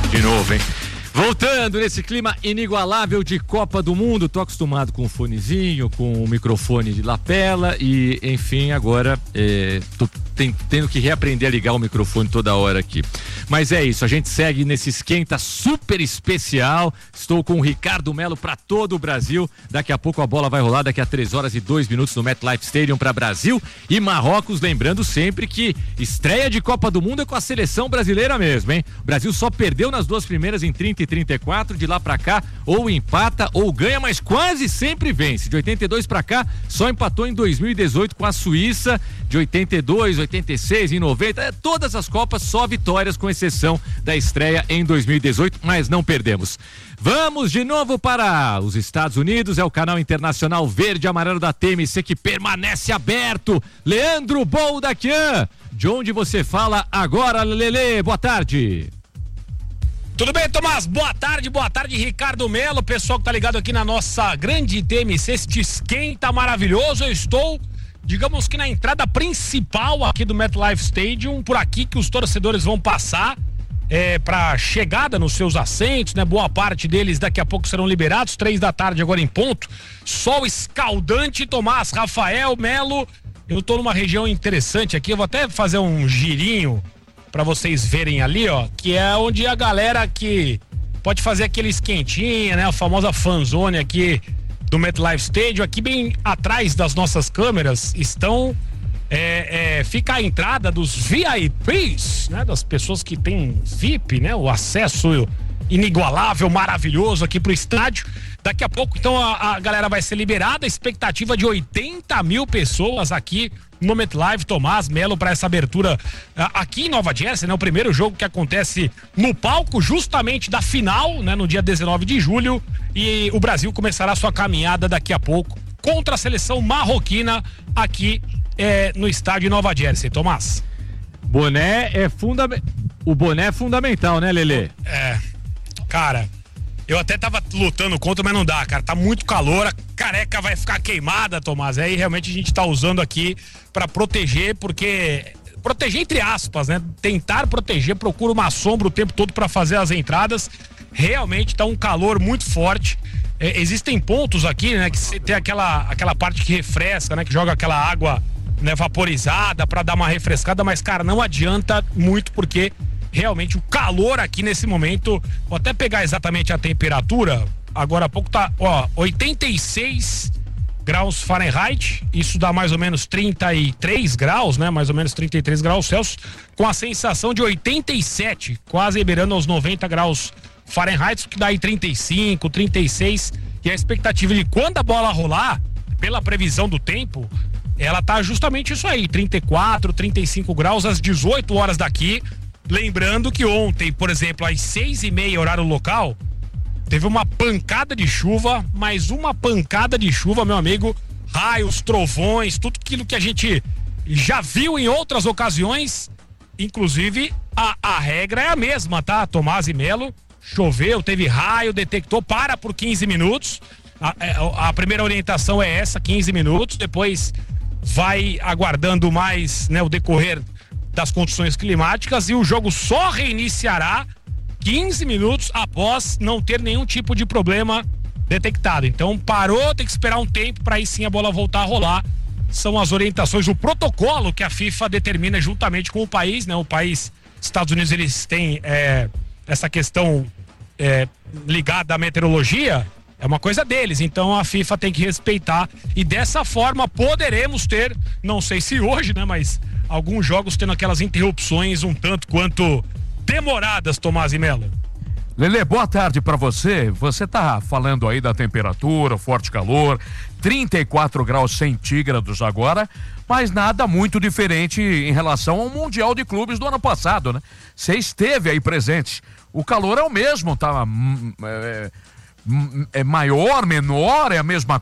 De novo, hein? Voltando nesse clima inigualável de Copa do Mundo, tô acostumado com o fonezinho, com o microfone de lapela e, enfim, agora tô tendo que reaprender a ligar o microfone toda hora aqui. Mas é isso, a gente segue nesse esquenta super especial. Estou com o Ricardo Melo para todo o Brasil. Daqui a pouco a bola vai rolar, daqui a 3h02 no MetLife Stadium para Brasil e Marrocos. Lembrando sempre que estreia de Copa do Mundo é com a seleção brasileira mesmo, hein? O Brasil só perdeu nas duas primeiras em 30 e 34, de lá pra cá ou empata ou ganha, mas quase sempre vence. De 82 pra cá, só empatou em 2018 com a Suíça, de 82, 86 e 90, todas as Copas só vitórias, com exceção da estreia em 2018, mas não perdemos. Vamos de novo para os Estados Unidos, é o canal internacional verde e amarelo da TMC que permanece aberto. Leandro Boldaquian, de onde você fala agora, Lelê? Boa tarde. Tudo bem, Tomás? Boa tarde, Ricardo Melo, pessoal que tá ligado aqui na nossa grande TMC, este esquenta maravilhoso. Eu estou, digamos que na entrada principal aqui do MetLife Stadium, por aqui que os torcedores vão passar para chegada nos seus assentos, né? Boa parte deles daqui a pouco serão liberados, 3 da tarde agora em ponto. Sol escaldante, Tomás, Rafael, Melo. Eu tô numa região interessante aqui, eu vou até fazer um girinho pra vocês verem ali, ó, que é onde a galera que pode fazer aquele esquentinha, né? A famosa fanzone aqui do MetLife Stadium. Aqui bem atrás das nossas câmeras estão fica a entrada dos VIPs, né? Das pessoas que têm VIP, né? O acesso inigualável, maravilhoso aqui pro estádio. Daqui a pouco, então, a galera vai ser liberada, a expectativa de 80 mil pessoas aqui no MetLife, Tomás, Melo, para essa abertura aqui em Nova Jersey, né? O primeiro jogo que acontece no palco justamente da final, né? No dia 19 de julho, e o Brasil começará sua caminhada daqui a pouco contra a seleção marroquina aqui no estádio em Nova Jersey, Tomás. O boné é fundamental, né, Lelê? Cara, eu até tava lutando contra, mas não dá, cara. Tá muito calor, a careca vai ficar queimada, Tomás. Aí realmente a gente tá usando aqui pra proteger, porque... Proteger entre aspas, né? Tentar proteger, procura uma sombra o tempo todo pra fazer as entradas. Realmente tá um calor muito forte. Existem pontos aqui, né? Que tem aquela parte que refresca, né? Que joga aquela água, né, vaporizada pra dar uma refrescada, mas, cara, não adianta muito porque... Realmente o calor aqui nesse momento, vou até pegar exatamente a temperatura, agora há pouco tá, 86 graus Fahrenheit, isso dá mais ou menos 33 graus, né? Mais ou menos 33 graus Celsius, com a sensação de 87, quase beirando aos 90 graus Fahrenheit, que dá aí 35, 36, e a expectativa de quando a bola rolar, pela previsão do tempo, ela tá justamente isso aí, 34, 35 graus às 18 horas daqui. Lembrando que ontem, por exemplo, às 6h30 horário local, teve uma pancada de chuva, mais uma pancada de chuva, meu amigo, raios, trovões, tudo aquilo que a gente já viu em outras ocasiões, inclusive a regra é a mesma, tá? Tomás e Melo, choveu, teve raio, detectou, para por 15 minutos, a primeira orientação é essa, 15 minutos, depois vai aguardando mais, né, o decorrer das condições climáticas, e o jogo só reiniciará 15 minutos após não ter nenhum tipo de problema detectado. Então parou, tem que esperar um tempo para aí sim a bola voltar a rolar. São as orientações, o protocolo que a FIFA determina juntamente com o país, né? O país, Estados Unidos, eles têm essa questão ligada à meteorologia, é uma coisa deles, então a FIFA tem que respeitar, e dessa forma poderemos ter, não sei se hoje, né, mas alguns jogos tendo aquelas interrupções um tanto quanto demoradas, Tomás e Melo. Lelê, boa tarde pra você. Você tá falando aí da temperatura, forte calor, 34 graus centígrados agora, mas nada muito diferente em relação ao Mundial de Clubes do ano passado, né? Você esteve aí presente. O calor é o mesmo, tá? É maior, menor, é a mesma